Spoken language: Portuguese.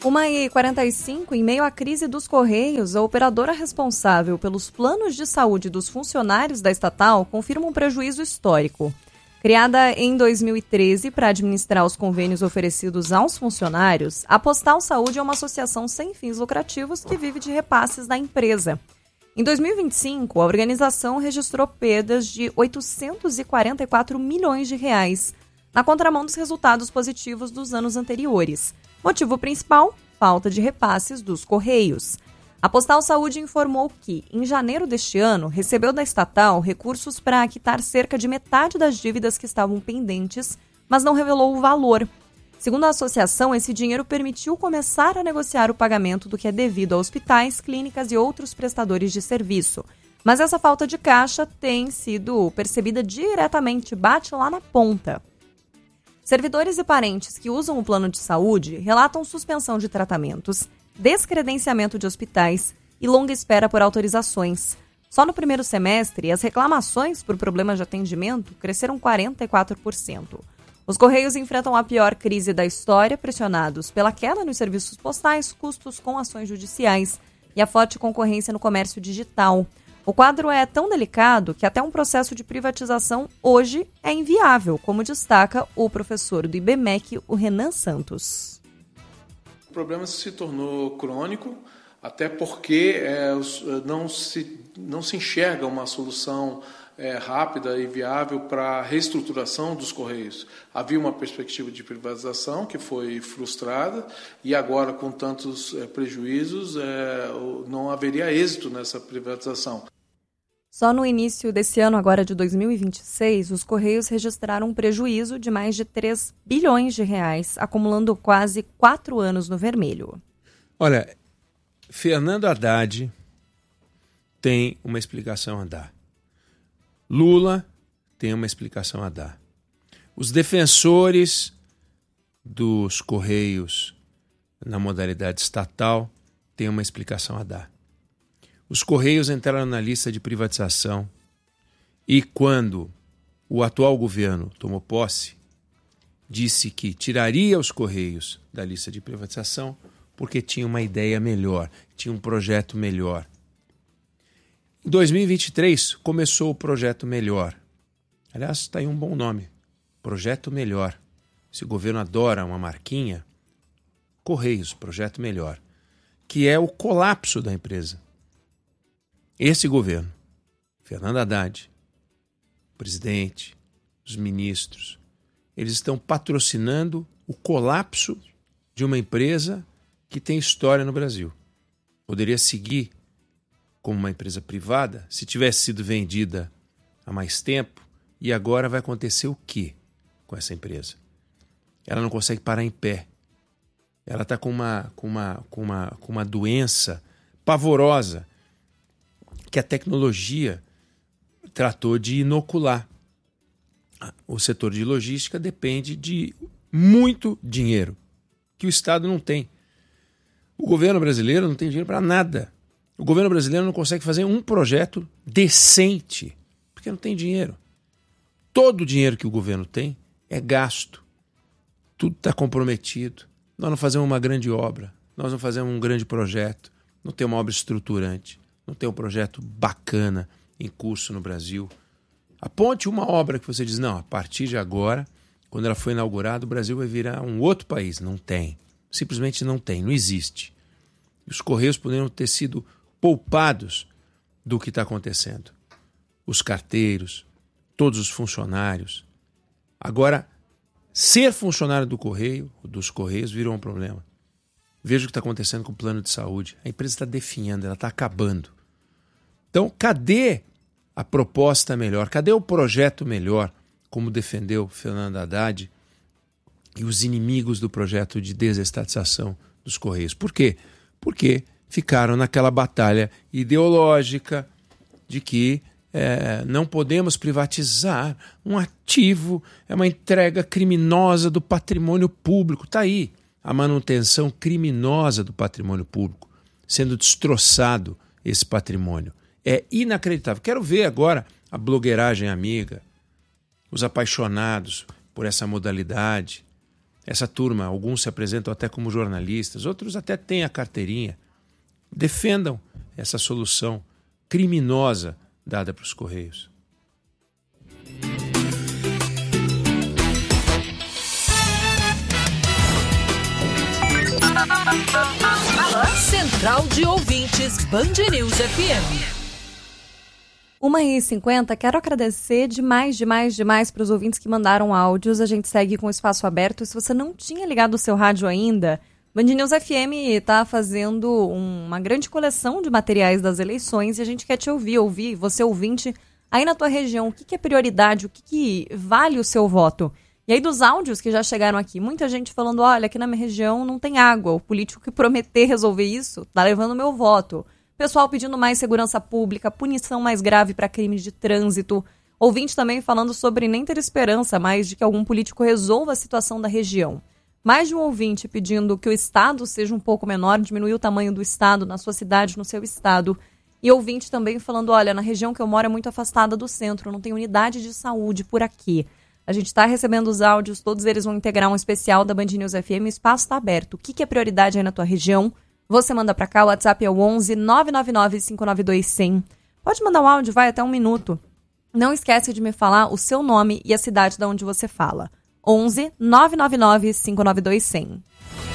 1h45, em meio à crise dos Correios, a operadora responsável pelos planos de saúde dos funcionários da estatal confirma um prejuízo histórico. Criada em 2013 para administrar os convênios oferecidos aos funcionários, a Postal Saúde é uma associação sem fins lucrativos que vive de repasses da empresa. Em 2025, a organização registrou perdas de 844 milhões de reais, na contramão dos resultados positivos dos anos anteriores. Motivo principal, falta de repasses dos Correios. A Postal Saúde informou que, em janeiro deste ano, recebeu da estatal recursos para quitar cerca de metade das dívidas que estavam pendentes, mas não revelou o valor. Segundo a associação, esse dinheiro permitiu começar a negociar o pagamento do que é devido a hospitais, clínicas e outros prestadores de serviço. Mas essa falta de caixa tem sido percebida diretamente, bate lá na ponta. Servidores e parentes que usam o plano de saúde relatam suspensão de tratamentos, descredenciamento de hospitais e longa espera por autorizações. Só no primeiro semestre, as reclamações por problemas de atendimento cresceram 44%. Os Correios enfrentam a pior crise da história, pressionados pela queda nos serviços postais, custos com ações judiciais e a forte concorrência no comércio digital. O quadro é tão delicado que até um processo de privatização hoje é inviável, como destaca o professor do IBMEC, o Renan Santos. O problema se tornou crônico, até porque não se enxerga uma solução rápida e viável para a reestruturação dos Correios. Havia uma perspectiva de privatização que foi frustrada e agora, com tantos prejuízos, não haveria êxito nessa privatização. Só no início desse ano, agora de 2026, os Correios registraram um prejuízo de mais de 3 bilhões de reais, acumulando quase 4 anos no vermelho. Olha, Fernando Haddad tem uma explicação a dar. Lula tem uma explicação a dar. Os defensores dos Correios na modalidade estatal têm uma explicação a dar. Os Correios entraram na lista de privatização e quando o atual governo tomou posse, disse que tiraria os Correios da lista de privatização porque tinha uma ideia melhor, tinha um projeto melhor. Em 2023 começou o Projeto Melhor. Aliás, está aí um bom nome, Projeto Melhor. Esse governo adora uma marquinha, Correios, Projeto Melhor, que é o colapso da empresa. Esse governo, Fernando Haddad, o presidente, os ministros, eles estão patrocinando o colapso de uma empresa que tem história no Brasil. Poderia seguir como uma empresa privada se tivesse sido vendida há mais tempo e agora vai acontecer o quê com essa empresa? Ela não consegue parar em pé. Ela está com uma doença pavorosa que a tecnologia tratou de inocular. O setor de logística depende de muito dinheiro, que o Estado não tem. O governo brasileiro não tem dinheiro para nada. O governo brasileiro não consegue fazer um projeto decente, porque não tem dinheiro. Todo o dinheiro que o governo tem é gasto. Tudo está comprometido. Nós não fazemos uma grande obra, nós não fazemos um grande projeto, não tem uma obra estruturante. Não tem um projeto bacana em curso no Brasil. Aponte uma obra que você diz, não, a partir de agora, quando ela foi inaugurada, o Brasil vai virar um outro país. Não tem. Simplesmente não tem, não existe. Os Correios poderiam ter sido poupados do que está acontecendo. Os carteiros, todos os funcionários. Agora, ser funcionário dos Correios virou um problema. Veja o que está acontecendo com o plano de saúde. A empresa está definhando, ela está acabando. Então, cadê a proposta melhor? Cadê o projeto melhor, como defendeu Fernando Haddad e os inimigos do projeto de desestatização dos Correios? Por quê? Porque ficaram naquela batalha ideológica de que não podemos privatizar um ativo, é uma entrega criminosa do patrimônio público. Está aí a manutenção criminosa do patrimônio público, sendo destroçado esse patrimônio. É inacreditável. Quero ver agora a blogueiragem amiga, os apaixonados por essa modalidade, essa turma, alguns se apresentam até como jornalistas, outros até têm a carteirinha, defendam essa solução criminosa dada para os Correios. Central de Ouvintes Band News FM. 1h50, quero agradecer demais para os ouvintes que mandaram áudios. A gente segue com o espaço aberto. Se você não tinha ligado o seu rádio ainda, Band News FM está fazendo uma grande coleção de materiais das eleições e a gente quer te ouvir, você ouvinte, aí na tua região, o que é prioridade, o que vale o seu voto? E aí dos áudios que já chegaram aqui, muita gente falando, olha, aqui na minha região não tem água, o político que prometer resolver isso tá levando o meu voto. Pessoal pedindo mais segurança pública, punição mais grave para crimes de trânsito. Ouvinte também falando sobre nem ter esperança mais de que algum político resolva a situação da região. Mais de um ouvinte pedindo que o estado seja um pouco menor, diminuir o tamanho do estado na sua cidade, no seu estado. E ouvinte também falando, olha, na região que eu moro é muito afastada do centro, não tem unidade de saúde por aqui. A gente está recebendo os áudios, todos eles vão integrar um especial da Band News FM, o espaço está aberto. O que é prioridade aí na tua região? Você manda para cá, o WhatsApp é o 11 999 592 100. Pode mandar um áudio, vai até 1 minuto. Não esquece de me falar o seu nome e a cidade de onde você fala. 11 999 592 100.